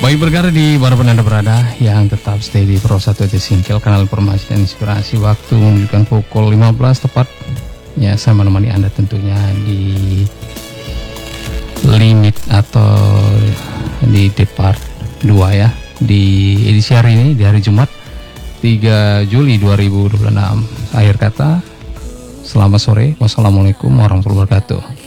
Baik berkara di dimanapun Anda berada, yang tetap stay di Pro 1 Singkel, kanal informasi dan inspirasi. Waktu menunjukkan pukul 15 tepat. Ya, saya menemani Anda tentunya di limit atau di part 2 ya, di edisi hari ini, di hari Jumat 3 Juli 2026. Akhir kata, selamat sore, wassalamualaikum warahmatullahi wabarakatuh.